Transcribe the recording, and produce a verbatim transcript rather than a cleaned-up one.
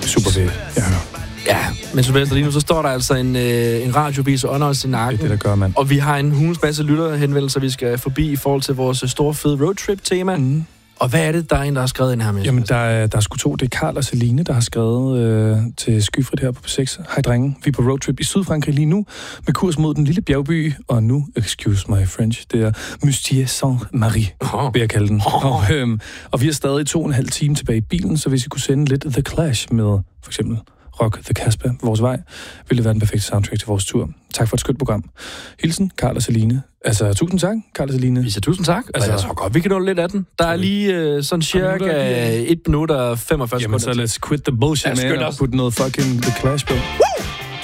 super fedt. Ja. Ja, men Sylvester, lige nu så står der altså en, øh, en radiovis under os i nakken. Det er det, der gør, mand. Og vi har en hulens masse lytterhenvendelser, vi skal forbi i forhold til vores store, fede roadtrip-tema. Mm. Og hvad er det, der er en, der har skrevet ind her med? Jamen, der er, der er sgu to. Det er Karl og Celine, der har skrevet øh, til Skyfrit her på P seks. Hej drenge, vi er på roadtrip i Sydfrankrig lige nu, med kurs mod den lille bjergby, og nu, excuse my French, det er Mustier Saint-Marie, oh. vil jeg kalde den. Oh. Og, øhm, og vi har stadig to og en halv time tilbage i bilen, så hvis I kunne sende lidt The Clash med, for eksempel Rock the Casbah på vores vej, ville det være den perfekte soundtrack til vores tur. Tak for et skønt program. Hilsen, Karl og Celine. Altså, tusind tak, Karl og Celine. Vi siger tusind tak. Altså, jeg tror godt, vi kan nå lidt af den. Der er lige øh, sådan cirka et minut og femogfyrre sekunder. Jamen, så let's quit the bullshit, man, og putte noget fucking The Clash på.